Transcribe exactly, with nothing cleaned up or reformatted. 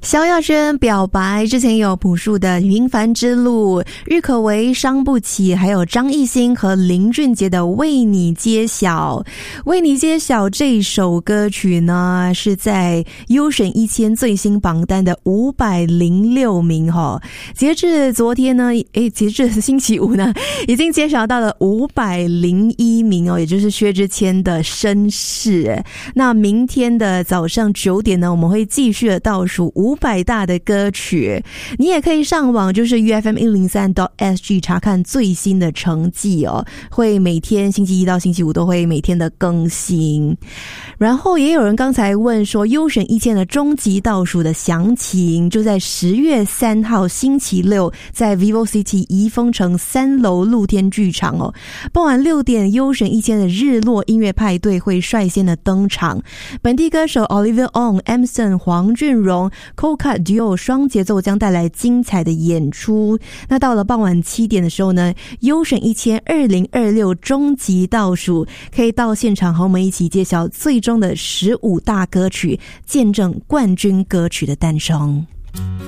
萧亚轩表白之前有朴树的云帆之路，郁可唯伤不起，还有张艺兴和林俊杰的为你揭晓。为你揭晓这首歌曲呢，是在优选一千最新榜单的五百零六名齁。截至昨天呢，诶，截至星期五呢，已经揭晓到了五百零一名哦，也就是薛之谦的身世。那明天的早上九点呢，我们会继续的倒数五百大的歌曲，你也可以上网就是 U F M 一零三 点 S G 查看最新的成绩哦，会每天星期一到星期五都会每天的更新。然后也有人刚才问说优选一千的终极倒数的详情，就在十月三号星期六在 VivoCity 怡丰城三楼露天剧场哦，傍晚六点优选一千的日落音乐派对会率先的登场，本地歌手 Olivia Ong、Emerson、黄俊荣、Coca Duo 双节奏将带来精彩的演出。那到了傍晚七点的时候呢，优选一千二零二六终极倒数，可以到现场和我们一起揭晓最终的十五大歌曲，见证冠军歌曲的诞生。